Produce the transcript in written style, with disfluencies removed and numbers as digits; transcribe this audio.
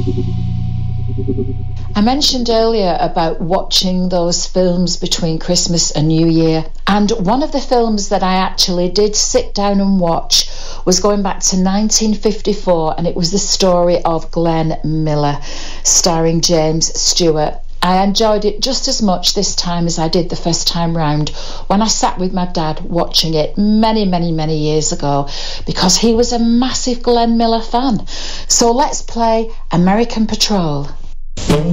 I mentioned earlier about watching those films between Christmas and New Year, and one of the films that I actually did sit down and watch was going back to 1954, and it was the story of Glenn Miller, starring James Stewart. I enjoyed it just as much this time as I did the first time round when I sat with my dad watching it many, many, many years ago, because he was a massive Glenn Miller fan. So let's play American Patrol.